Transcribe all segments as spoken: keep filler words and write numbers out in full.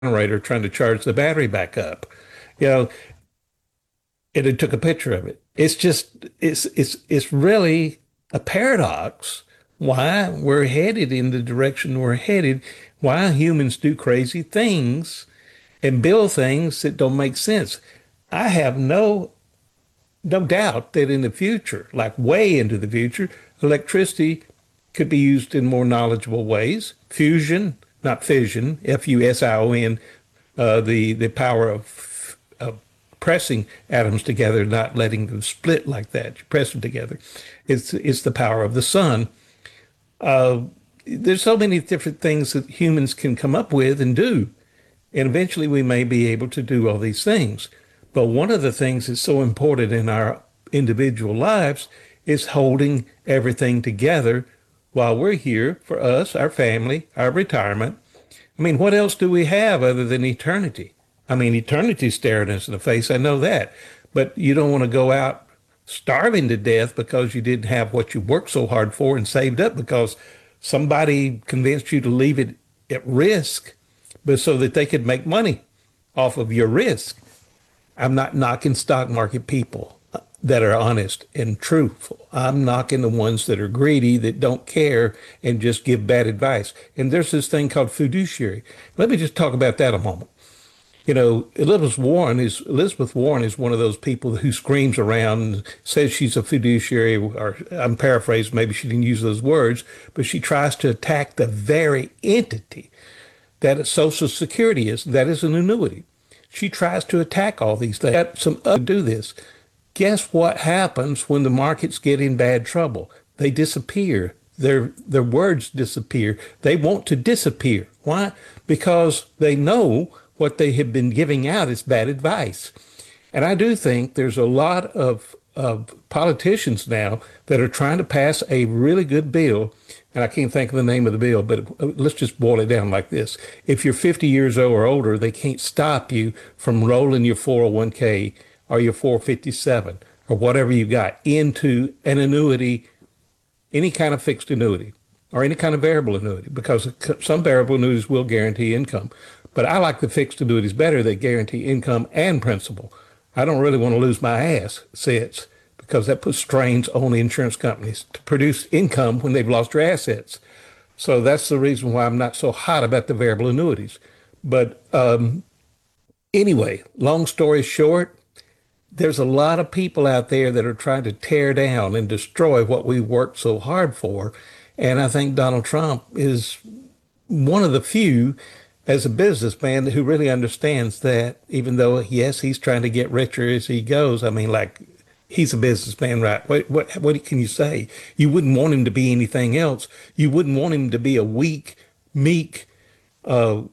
generator trying to charge the battery back up. You know, and it took a picture of it. It's just it's it's it's really a paradox why we're headed in the direction we're headed, why humans do crazy things and build things that don't make sense. I have no no doubt that in the future, like way into the future, electricity could be used in more knowledgeable ways. Fusion, not fission, F U S I O N, uh, the the power of, of pressing atoms together, not letting them split like that. You press them together. It's it's the power of the sun. Uh, there's so many different things that humans can come up with and do, and eventually we may be able to do all these things. But one of the things that's so important in our individual lives is holding everything together while we're here for us, our family, our retirement. I mean, what else do we have other than eternity? I mean, eternity's staring us in the face. I know that. But you don't want to go out starving to death because you didn't have what you worked so hard for and saved up because somebody convinced you to leave it at risk, but so that they could make money off of your risk. I'm not knocking stock market people that are honest and truthful. I'm knocking the ones that are greedy, that don't care, and just give bad advice. And there's this thing called fiduciary. Let me just talk about that a moment. You know, Elizabeth Warren is Elizabeth Warren is one of those people who screams around and says she's a fiduciary, or I'm paraphrasing, maybe she didn't use those words, but she tries to attack the very entity that Social Security is. That is an annuity. She tries to attack all these things. Got some other do this. Guess what happens when the markets get in bad trouble? They disappear. Their their words disappear. They want to disappear. Why? Because they know what they have been giving out is bad advice. And I do think there's a lot of, of politicians now that are trying to pass a really good bill. And I can't think of the name of the bill, but let's just boil it down like this. If you're fifty years old or older, they can't stop you from rolling your four oh one k or your four fifty-seven or whatever you got into an annuity, any kind of fixed annuity or any kind of variable annuity, because some variable annuities will guarantee income. But I like the fixed annuities better. They guarantee income and principal. I don't really want to lose my ass, sits, because that puts strains on the insurance companies to produce income when they've lost their assets. So that's the reason why I'm not so hot about the variable annuities. But um, anyway, long story short, there's a lot of people out there that are trying to tear down and destroy what we worked so hard for. And I think Donald Trump is one of the few as a businessman who really understands that, even though, yes, he's trying to get richer as he goes. I mean, like, he's a businessman, right? What, what, what can you say? You wouldn't want him to be anything else. You wouldn't want him to be a weak, meek uh,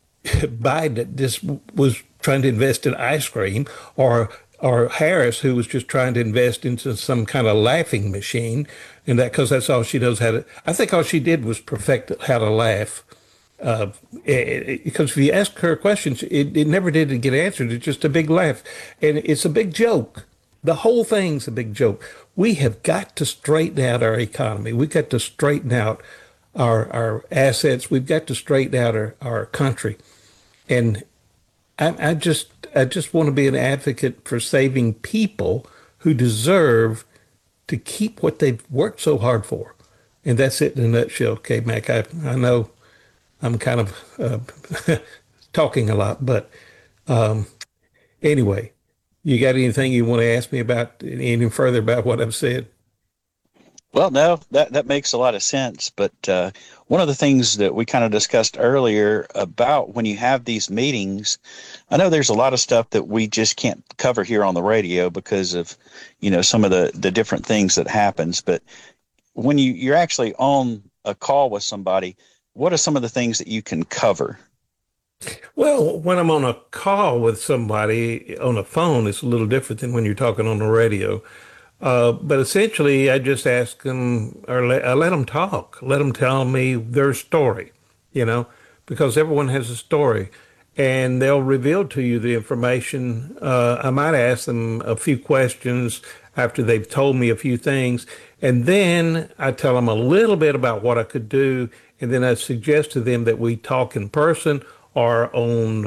Biden that just was trying to invest in ice cream, or or Harris, who was just trying to invest into some kind of laughing machine, and that because that's all she knows how to. I think all she did was perfect how to laugh. Uh, because if you ask her questions, it, it never did get answered. It's just a big laugh, and it's a big joke. The whole thing's a big joke. We have got to straighten out our economy. We've got to straighten out our our assets. We've got to straighten out our, our country. And I, I just I just want to be an advocate for saving people who deserve to keep what they've worked so hard for. And that's it in a nutshell. Okay, Mac, I, I know I'm kind of uh, talking a lot, but um, anyway, you got anything you want to ask me about any further about what I've said? Well, no, that that makes a lot of sense. But uh, one of the things that we kind of discussed earlier about when you have these meetings, I know there's a lot of stuff that we just can't cover here on the radio because of, you know, some of the the different things that happens. But when you you're actually on a call with somebody, what are some of the things that you can cover? Well, when I'm on a call with somebody on a phone, it's a little different than when you're talking on the radio. Uh, but essentially, I just ask them, or let, I let them talk, let them tell me their story, you know, because everyone has a story, and they'll reveal to you the information. Uh, I might ask them a few questions after they've told me a few things, and then I tell them a little bit about what I could do, and then I suggest to them that we talk in person, or on